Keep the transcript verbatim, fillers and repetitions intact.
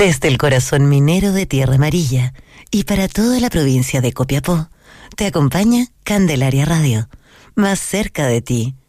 Desde el corazón minero de Tierra Amarilla y para toda la provincia de Copiapó, te acompaña Candelaria Radio, más cerca de ti